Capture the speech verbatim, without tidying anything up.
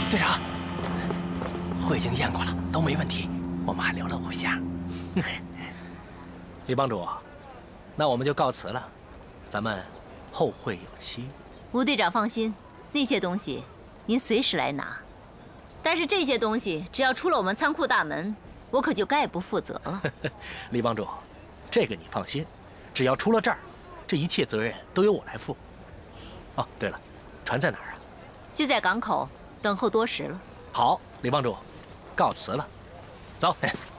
队长，会已经验过了，都没问题，我们还留了五箱。 李帮主，那我们就告辞了，咱们后会有期。 吴队长放心，那些东西您随时来拿。但是这些东西只要出了我们仓库大门，我可就概不负责了。 李帮主，这个你放心，只要出了这儿，这一切责任都由我来负。哦，对了，船在哪儿啊？ 就在港口等候多时了。 好，李帮主，告辞了，走。